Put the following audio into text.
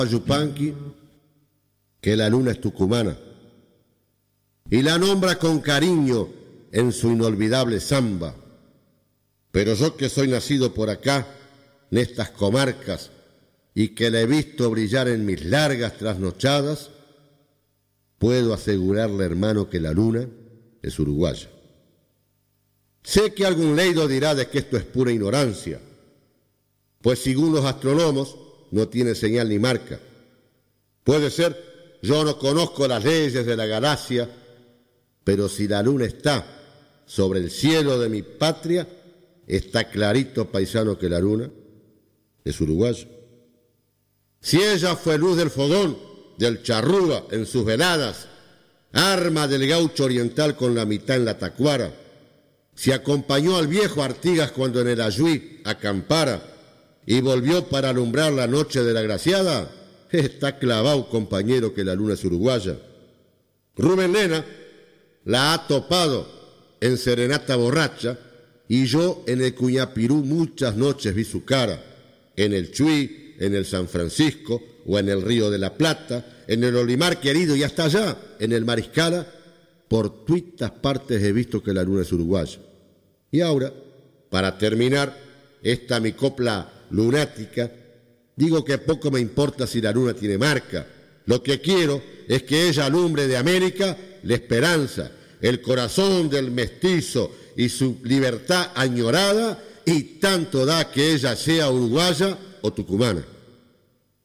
Yupanqui que la luna es tucumana y la nombra con cariño en su inolvidable samba. Pero yo que soy nacido por acá, en estas comarcas, y que la he visto brillar en mis largas trasnochadas, puedo asegurarle, hermano, que la luna es uruguaya. Sé que algún leido dirá de que esto es pura ignorancia, pues según los astrónomos no tiene señal ni marca. Puede ser, yo no conozco las leyes de la galaxia, pero si la luna está sobre el cielo de mi patria, está clarito, paisano, que la luna es uruguaya. Si ella fue luz del fogón, del charrúa en sus veladas, arma del gaucho oriental con la mitad en la tacuara, si acompañó al viejo Artigas cuando en el Ayuí acampara y volvió para alumbrar la noche de la graciada, está clavado, compañero, que la luna es uruguaya. Rubén Lena la ha topado en serenata borracha y yo en el Cuñapirú muchas noches vi su cara, en el Chuy, en el San Francisco o en el Río de la Plata, en el Olimar querido y hasta allá, en el Mariscala, por tuitas partes he visto que la luna es uruguaya. Y ahora, para terminar esta mi copla lunática, digo que poco me importa si la luna tiene marca. Lo que quiero es que ella alumbre de América la esperanza, el corazón del mestizo y su libertad añorada, y tanto da que ella sea uruguaya o tucumana.